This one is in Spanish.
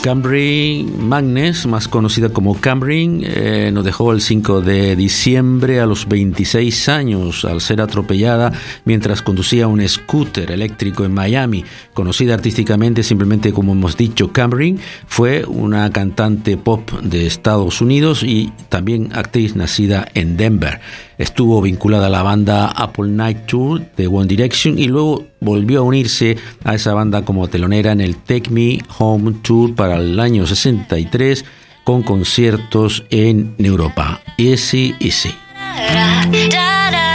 Camryn Magnus, más conocida como Camryn, nos dejó el 5 de diciembre a los 26 años al ser atropellada mientras conducía un scooter eléctrico en Miami. Conocida artísticamente simplemente como hemos dicho Camryn, fue una cantante pop de Estados Unidos y también actriz nacida en Denver. Estuvo vinculada a la banda Apple Night Tour de One Direction y luego volvió a unirse a esa banda como telonera en el Take Me Home Tour para el año 63 con conciertos en Europa. Easy, easy.